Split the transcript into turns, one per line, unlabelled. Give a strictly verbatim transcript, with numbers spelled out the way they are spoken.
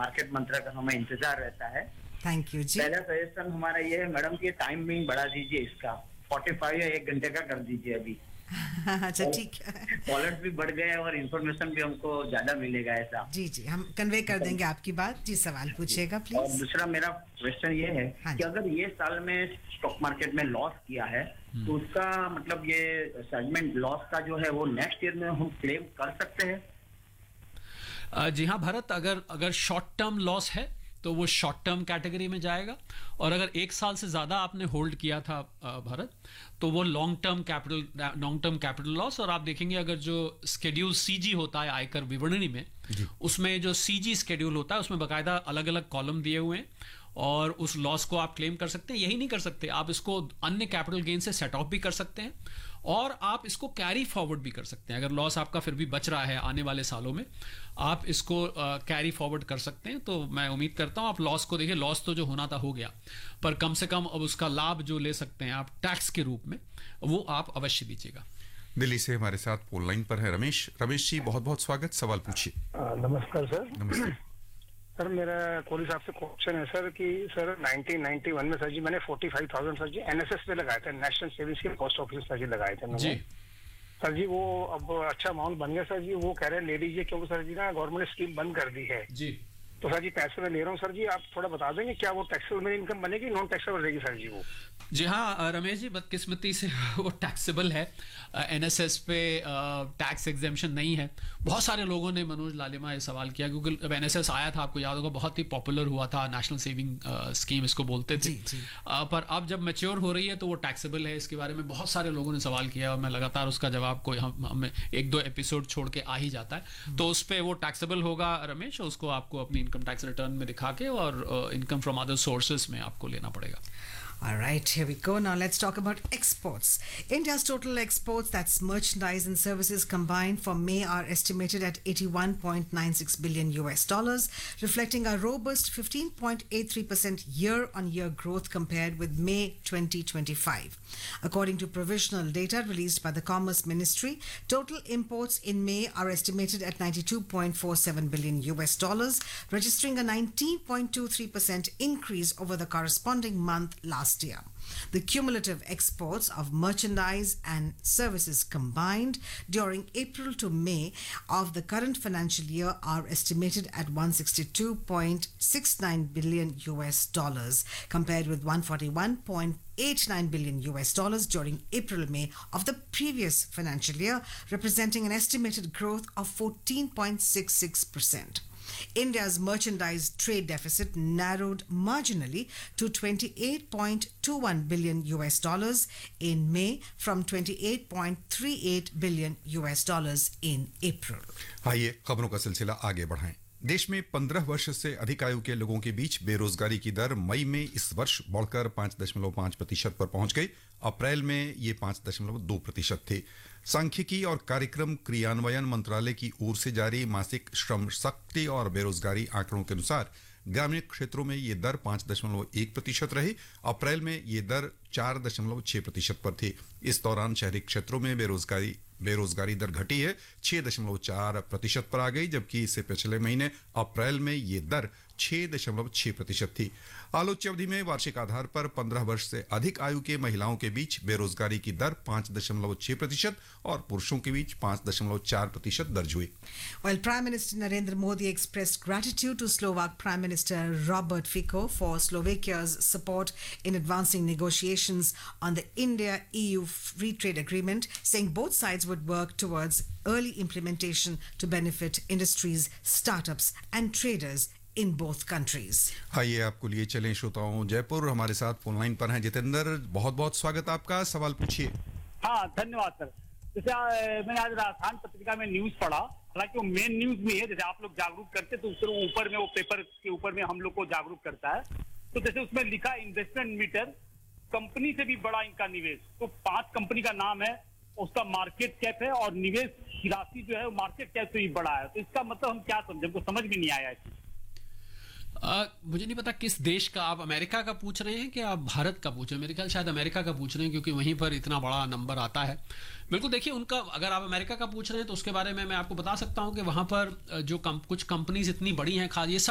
Market मंत्रा का हमें इंतजार रहता है।
थैंक यू जी।
पहला सजेशन हमारा ये है मैडम कि टाइमिंग बढ़ा दीजिए इसका, पैंतालीस या एक घंटे का कर दीजिए अभी।
अच्छा ठीक है।
कॉलर्स भी बढ़ गए और इन्फॉर्मेशन भी हमको ज्यादा मिलेगा ऐसा।
जी जी, हम कन्वे कर देंगे आपकी बात। जी सवाल पूछिएगा
और
प्लीज।
दूसरा मेरा क्वेश्चन ये है
हाँ
कि
जी।
अगर ये साल में स्टॉक मार्केट में लॉस किया है तो उसका मतलब ये सेगमेंट लॉस का जो है वो नेक्स्ट ईयर में हम क्लेम कर सकते हैं?
अ, जी हाँ भरत, अगर अगर शॉर्ट टर्म लॉस है तो वो शॉर्ट टर्म कैटेगरी में जाएगा, और अगर एक साल से ज्यादा आपने होल्ड किया था अ, भरत, तो वो long term capital long term capital loss. और आप देखेंगे अगर जो स्केड्यूल सीजी होता है आयकर विवरणी में, उसमें जो सीजी स्केड्यूल होता है उसमें बकायदा अलग अलग कॉलम दिए हुए हैं, और उस लॉस को आप क्लेम कर सकते हैं। यही नहीं कर सकते, आप इसको अन्य कैपिटल गेन से सेट ऑफ भी कर सकते हैं, और आप इसको कैरी फॉरवर्ड भी कर सकते हैं। अगर लॉस आपका फिर भी बच रहा है आने वाले सालों में, आप इसको कैरी फॉरवर्ड कर सकते हैं। तो मैं उम्मीद करता हूं आप लॉस को देखिए, लॉस तो जो होना था हो गया, पर कम से कम अब उसका लाभ जो ले सकते हैं आप टैक्स के रूप में, वो आप अवश्य दीजिएगा।
दिल्ली से हमारे साथ फोन लाइन पर है रमेश। रमेश जी बहुत बहुत स्वागत, सवाल पूछिए।
नमस्कार सर।
नमस्ते
सर मेरा कोहली साहब से क्वेश्चन है सर कि सर नाइनटीन नाइंटी वन में सर जी मैंने फोर्टी फाइव थाउजेंड सर जी एनएसएस पे लगाए थे, नेशनल सेविंग्स के पोस्ट ऑफिस सर जी लगाए थे मैंने।
जी
सर जी वो अब अच्छा अमाउंट बन गया सर जी, वो कह रहे हैं ले लीजिए क्योंकि सर जी ना गवर्नमेंट ने स्कीम बंद कर दी है।
जी
तो सर जी पैसे मैं ले रहा हूँ सर जी, आप थोड़ा बता देंगे क्या वो टैक्सेबल मेरी इनकम बनेगी, नॉन टैक्सेबल रहेगी सर जी वो?
जी हाँ रमेश जी, बदकिस्मती से वो टैक्सेबल है। एनएसएस पे टैक्स एग्जेम्पशन नहीं है। बहुत सारे लोगों ने, मनोज लालिमा, ये सवाल किया क्योंकि जब एनएसएस आया था, आपको याद होगा, बहुत ही पॉपुलर हुआ था, नेशनल सेविंग स्कीम इसको बोलते थे।
जी, जी।
अ, पर अब जब मैच्योर हो रही है तो वो टैक्सेबल है। इसके बारे में बहुत सारे लोगों ने सवाल किया और मैं लगातार उसका जवाब को हम हमें एक दो एपिसोड छोड़ के आ ही जाता है। तो उस पर वो टैक्सेबल होगा रमेश, उसको आपको अपनी इनकम टैक्स रिटर्न में दिखा के और इनकम फ्रॉम अदर सोर्सेज में आपको लेना पड़ेगा।
All right, here we go. Now let's talk about exports. India's total exports, that's merchandise and services combined for May, are estimated at eighty-one point nine six billion U S dollars, reflecting a robust fifteen point eight three percent year-on-year growth compared with May twenty twenty-five. According to provisional data released by the Commerce Ministry, total imports in May are estimated at ninety-two point four seven billion U S dollars, registering a nineteen point two three percent increase over the corresponding month last year. The cumulative exports of merchandise and services combined during April to May of the current financial year are estimated at one hundred sixty-two point six nine billion U S dollars, compared with one hundred forty-one point eight nine billion U S dollars during April-May of the previous financial year, representing an estimated growth of fourteen point six six percent. India's merchandise trade deficit narrowed marginally to twenty-eight point two one billion U S dollars in May from twenty-eight point three eight billion U S dollars in April.
आइए खबरों का सिलसिला आगे बढ़ाएं। देश में पंद्रह वर्ष से अधिक आयु के लोगों के बीच बेरोजगारी की दर मई में इस वर्ष बढ़कर पाँच दशमलव पाँच प्रतिशत पर पहुंच गई। अप्रैल में ये पाँच दशमलव दो प्रतिशत थे। सांख्यिकी और कार्यक्रम क्रियान्वयन मंत्रालय की ओर से जारी मासिक श्रम शक्ति और बेरोजगारी आंकड़ों के अनुसार ग्रामीण क्षेत्रों में ये दर पाँच दशमलव एक प्रतिशत रही। अप्रैल में ये दर चार दशमलव छः प्रतिशत पर थी। इस दौरान शहरी क्षेत्रों में बेरोजगारी बेरोजगारी दर घटी है, छः दशमलव चार प्रतिशत पर आ गई, जबकि इससे पिछले महीने अप्रैल में ये दर छः दशमलव छः प्रतिशत थी। आलोच्य अवधि में वार्षिक आधार पर पंद्रह वर्ष से अधिक आयु के महिलाओं के बीच बेरोजगारी की दर पाँच दशमलव छः प्रतिशत और पुरुषों के बीच पाँच दशमलव चार प्रतिशत दर्ज हुई।
While Prime Minister Narendra Modi expressed gratitude to Slovak Prime Minister Robert Fico for Slovakia's support in advancing negotiations on the India-E U Free Trade Agreement, saying both sides would work towards early implementation to benefit industries, startups and traders in both countries.
आइए आपको लिए चलें श्रोताओं जयपुर। हमारे साथ phone line पर हैं जितेंद्र। बहुत बहुत स्वागत आपका, सवाल पूछिए।
हाँ धन्यवाद सर। जैसे आ, मैंने आज राजस्थान पत्रिका में न्यूज पढ़ा, हालांकि वो मेन न्यूज भी है, जैसे आप लोग जागरूक करते तो उसके ऊपर में वो पेपर के ऊपर में हम लोग को जागरूक करता है। तो जैसे उसमें लिखा इन्वेस्टमेंट मीटर, कंपनी से भी बड़ा इनका निवेश। तो पांच कंपनी का नाम है, उसका मार्केट कैप है और निवेश की राशि जो है वो मार्केट कैप से भी बड़ा है। तो इसका मतलब हम क्या समझे, हमको समझ में नहीं आया है।
आ, मुझे नहीं पता किस देश का, आप अमेरिका का पूछ रहे हैं कि आप भारत का पूछ रहे हैं? मेरे ख्याल शायद अमेरिका का पूछ रहे हैं क्योंकि वहीं पर इतना बड़ा नंबर आता है। बिल्कुल, देखिए उनका, अगर आप अमेरिका का पूछ रहे हैं तो उसके बारे में मैं आपको बता सकता हूं कि वहां पर जो कम, कुछ कंपनीज इतनी बड़ी हैं, खास ये सब